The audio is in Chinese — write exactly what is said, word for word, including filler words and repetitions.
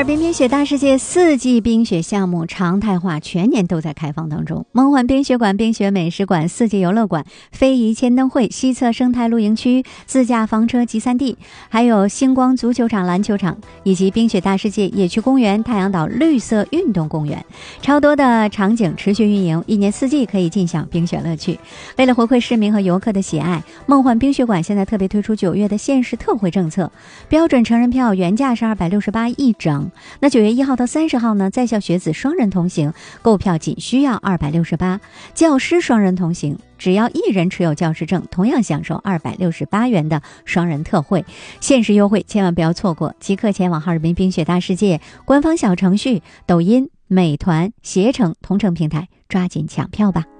尔滨冰雪大世界四季冰雪项目常态化，全年都在开放当中。梦幻冰雪馆、冰雪美食馆、四季游乐馆、非遗千灯会、西侧生态露营区、自驾房车集散地，还有星光足球场、篮球场，以及冰雪大世界野区公园、太阳岛绿色运动公园，超多的场景持续运营，一年四季可以尽享冰雪乐趣。为了回馈市民和游客的喜爱，梦幻冰雪馆现在特别推出九月的限时特惠政策，标准成人票原价是二百六十八一张。那九月一号到三十号呢，在校学子双人同行购票仅需要二百六十八，教师双人同行只要一人持有教师证，同样享受二百六十八元的双人特惠，限时优惠千万不要错过，即刻前往哈尔滨冰雪大世界官方小程序、抖音、美团、携程同城平台抓紧抢票吧。